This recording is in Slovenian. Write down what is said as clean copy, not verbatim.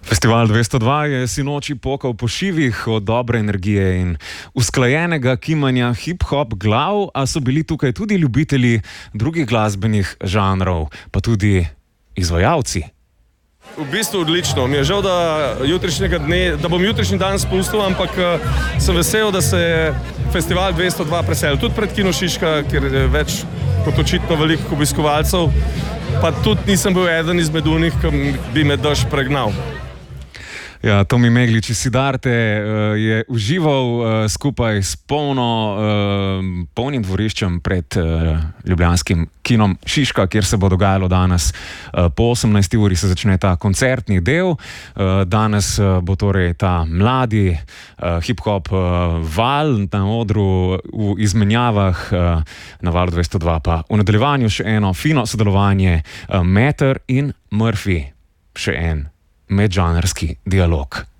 Festival 202 je sinoči pokal po šivih od dobre energije in usklajenega kimanja hip-hop glav, a so bili tukaj tudi ljubitelji drugih glasbenih žanrov, pa tudi izvajalci. V bistvu odlično. Mi je žal, da bom jutrišnji dan spustil, ampak sem vesel, da se je Festival 202 preselil. Tudi pred Kino Šiška, kjer je več kot očitno veliko obiskovalcev, pa tudi nisem bil eden izmed unih, ki bi me dež pregnal. Ja, Tomi Meglič iz Siddharte je užival skupaj s polnim dvoriščem pred ljubljanskim kinom Šiška, kjer se bo dogajalo danes. Po 18. uri se začne ta koncertni del. Danes bo torej ta mladi hip-hop val na odru v izmenjavah, na Valu 202 pa v nadaljevanju še eno fino sodelovanje Meter in Murphy, še en medžanrski dialog.